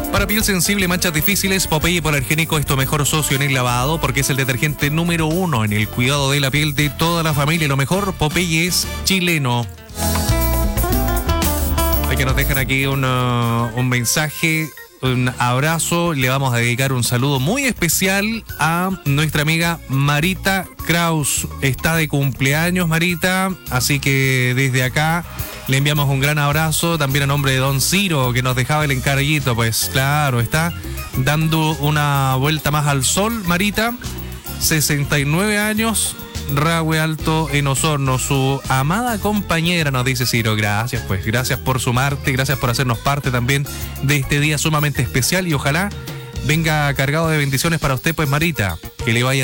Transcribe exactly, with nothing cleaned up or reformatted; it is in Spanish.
Para piel sensible, manchas difíciles, Popeye Hipoalergénico es tu mejor socio en el lavado porque es el detergente número uno en el cuidado de la piel de toda la familia. Lo mejor, Popeye es chileno. Hay que nos dejan aquí un, uh, un mensaje, un abrazo. Le vamos a dedicar un saludo muy especial a nuestra amiga Marita Kraus. Está de cumpleaños, Marita, así que desde acá le enviamos un gran abrazo, también a nombre de Don Ciro, que nos dejaba el encarguito. Pues claro, está dando una vuelta más al sol, Marita, sesenta y nueve años, Rahue Alto en Osorno, su amada compañera, nos dice Ciro. Gracias, pues, gracias por sumarte, gracias por hacernos parte también de este día sumamente especial y ojalá venga cargado de bendiciones para usted, pues, Marita, que le vaya